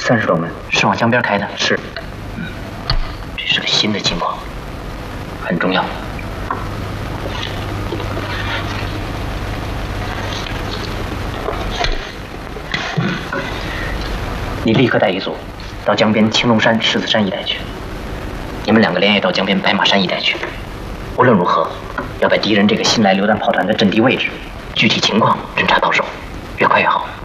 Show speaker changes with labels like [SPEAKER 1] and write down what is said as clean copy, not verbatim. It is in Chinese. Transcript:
[SPEAKER 1] 30多门，
[SPEAKER 2] 是往江边开的。
[SPEAKER 1] 是。
[SPEAKER 2] 这是个新的情况，很重要。你立刻带一组到江边青龙山、狮子山一带去。你们2个连夜到江边白马山一带去。无论如何，要把敌人这个新来榴弹炮团的阵地位置、具体情况侦查到手，越快越好。